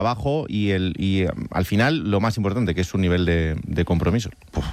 abajo y al final lo más importante, que es su nivel de compromiso.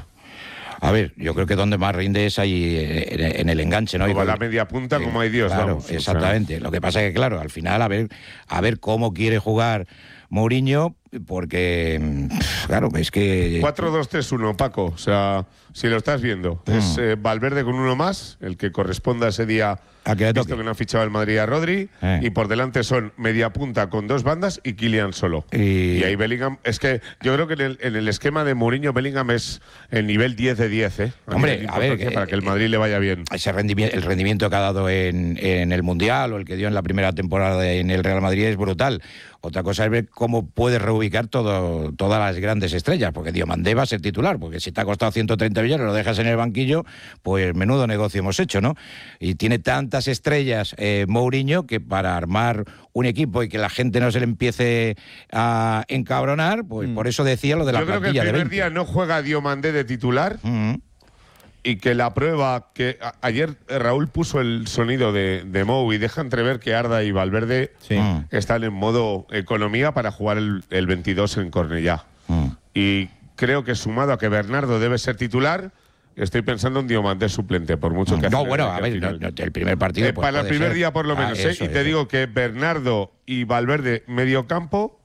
A ver, yo creo que donde más rinde es ahí en el enganche, ¿no? Como la media punta, como hay Dios, claro, vamos. Exactamente. O sea. Lo que pasa es que, claro, al final a ver cómo quiere jugar Mourinho, porque, claro, es que... 4-2-3-1, Paco. O sea, si lo estás viendo, es Valverde con uno más, el que corresponda ese día... Visto que no ha fichado el Madrid a Rodri, y por delante son media punta con dos bandas y Kylian solo. Y ahí Bellingham, es que yo creo que en el esquema de Mourinho, Bellingham es el nivel 10 de 10, ¿eh? Hombre, a ver, para que el Madrid le vaya bien. El rendimiento que ha dado en el Mundial o el que dio en la primera temporada en el Real Madrid es brutal. Otra cosa es ver cómo puede reubicar todas las grandes estrellas, porque Diomandé va a ser titular, porque si te ha costado 130 millones, lo dejas en el banquillo, pues menudo negocio hemos hecho, ¿no? Y tiene tantas estrellas Mourinho que para armar un equipo y que la gente no se le empiece a encabronar, pues por eso decía lo de la plantilla de 20. Yo creo que el primer día no juega Diomandé de titular. Y que la prueba que ayer Raúl puso el sonido de Mou y deja entrever que Arda y Valverde están en modo economía para jugar el 22 en Cornellá. Y creo que sumado a que Bernardo debe ser titular, estoy pensando en Diomandé suplente, por mucho que... No, bueno, a ver, el primer partido... Pues para el primer día por lo menos, y te digo que Bernardo y Valverde medio campo,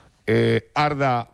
Arda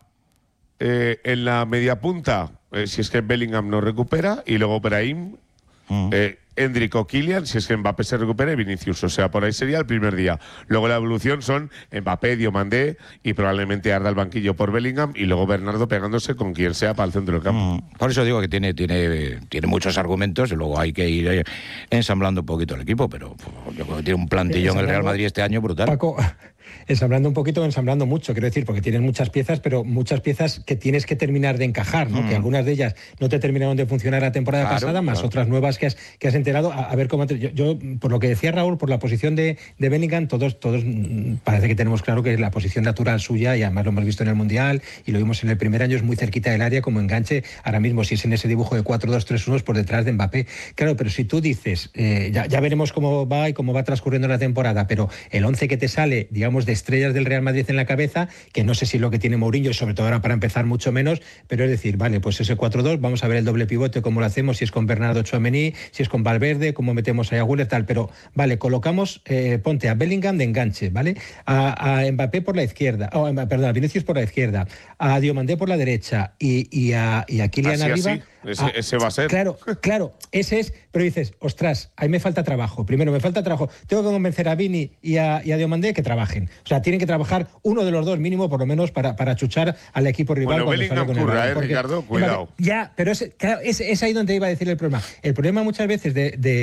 en la media punta... si es que Bellingham no recupera, y luego Brahim, Endrick o Kylian, si es que Mbappé se recupera, y Vinicius. O sea, por ahí sería el primer día. Luego la evolución son Mbappé, Diomandé y probablemente Arda al banquillo por Bellingham, y luego Bernardo pegándose con quien sea para el centro del campo. Por eso digo que tiene muchos argumentos, y luego hay que ir ensamblando un poquito el equipo, pero yo creo que tiene un plantillón el Real Madrid este año brutal. Paco, ensamblando un poquito, ensamblando mucho, quiero decir, porque tienen muchas piezas, pero muchas piezas que tienes que terminar de encajar, ¿no? Que algunas de ellas no te terminaron de funcionar la temporada pasada, más otras nuevas que has enterado. A ver cómo... Yo, por lo que decía Raúl, por la posición de Bellingham, todos parece que tenemos claro que es la posición natural suya, y además lo hemos visto en el Mundial, y lo vimos en el primer año, es muy cerquita del área como enganche. Ahora mismo, si es en ese dibujo de 4-2-3-1, por detrás de Mbappé. Claro, pero si tú dices, ya veremos cómo va y cómo va transcurriendo la temporada, pero el 11 que te sale, digamos, de estrellas del Real Madrid en la cabeza, que no sé si lo que tiene Mourinho, sobre todo ahora para empezar mucho menos, pero es decir, vale, pues ese 4-2, vamos a ver el doble pivote, cómo lo hacemos, si es con Bernardo, Tchouaméni, si es con Valverde, cómo metemos ahí a Güler, tal, pero vale, colocamos, ponte a Bellingham de enganche, ¿vale? A Mbappé por la izquierda, perdón, a Vinicius por la izquierda, a Diomandé por la derecha y a Kylian arriba. Ese va a ser. Claro, ese es, pero dices, ostras, ahí me falta trabajo. Primero, me falta trabajo. Tengo que convencer a Vini y a Diomandé que trabajen. O sea, tienen que trabajar uno de los dos mínimo, por lo menos, para chuchar al equipo rival. Bueno, Bellingham curra, Ricardo, cuidado. Ya, pero es ahí donde iba a decir el problema. El problema muchas veces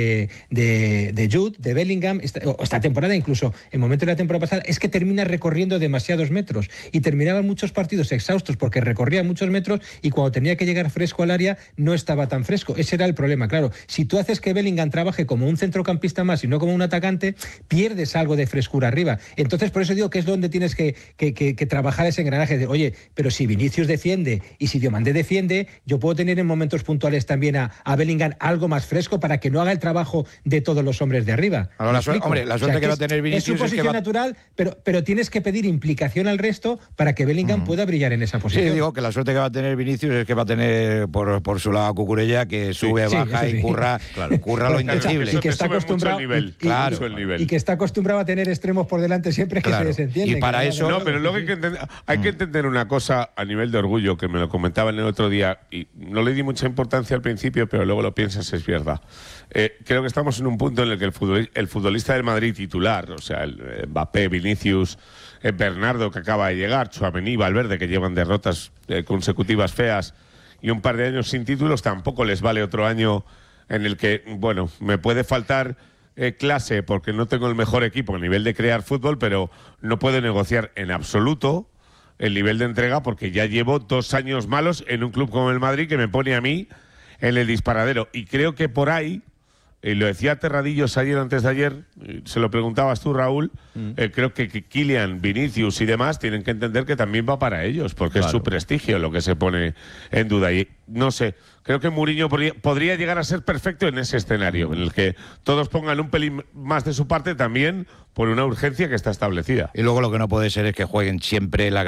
de Jude, de Bellingham, esta temporada, incluso en momento de la temporada pasada, es que termina recorriendo demasiados metros y terminaban muchos partidos exhaustos porque recorría muchos metros, y cuando tenía que llegar fresco al área no estaba tan fresco. Ese era el problema. Claro, si tú haces que Bellingham trabaje como un centrocampista más y no como un atacante, pierdes algo de frescura arriba. Entonces, por eso digo que es donde tienes que trabajar ese engranaje de, oye, pero si Vinicius defiende y si Diomandé defiende, yo puedo tener en momentos puntuales también a Bellingham algo más fresco para que no haga el trabajo de todos los hombres de arriba. Ahora, la suerte que va a tener Vinicius es su posición natural, pero tienes que pedir implicación al resto para que Bellingham pueda brillar en esa posición. Sí, digo que la suerte que va a tener Vinicius es que va a tener por su lado a Cucurella, que sube, baja y curra lo indecible. Y que está acostumbrado y que está acostumbrado a tener extremos por delante siempre que se desentiende. Y para eso... No, pero luego hay que entender una cosa a nivel de orgullo, que me lo comentaban el otro día, y no le di mucha importancia al principio, pero luego lo piensas, es verdad. Creo que estamos en un punto en el que el futbolista del Madrid titular, o sea, el Mbappé, Vinicius, Bernardo, que acaba de llegar, Tchouaméni, Valverde, que llevan derrotas consecutivas feas y un par de años sin títulos, tampoco les vale otro año en el que, bueno, me puede faltar clase porque no tengo el mejor equipo a nivel de crear fútbol, pero no puedo negociar en absoluto el nivel de entrega porque ya llevo 2 años malos en un club como el Madrid que me pone a mí en el disparadero. Y creo que por ahí y lo decía Terradillos ayer, antes de ayer, se lo preguntabas tú, Raúl, creo que Kylian, Vinicius y demás tienen que entender que también va para ellos, porque es su prestigio lo que se pone en duda. Y no sé, creo que Mourinho podría llegar a ser perfecto en ese escenario, en el que todos pongan un pelín más de su parte también por una urgencia que está establecida. Y luego lo que no puede ser es que jueguen siempre la